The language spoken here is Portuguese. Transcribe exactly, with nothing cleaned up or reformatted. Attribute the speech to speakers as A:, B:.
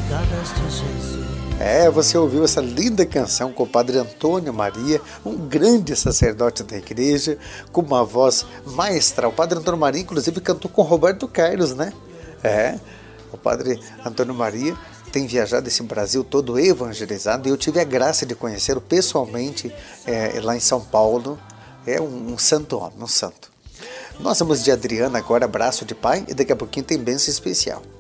A: É, você ouviu essa linda canção com o Padre Antônio Maria, um grande sacerdote da igreja, com uma voz maestral. O Padre Antônio Maria, inclusive, cantou com Roberto Carlos, né? É, o Padre Antônio Maria tem viajado esse Brasil todo evangelizado e eu tive a graça de conhecê-lo pessoalmente é, lá em São Paulo. É um, um santo homem, um santo. Nós vamos de Adriana agora, abraço de pai, e daqui a pouquinho tem bênção especial.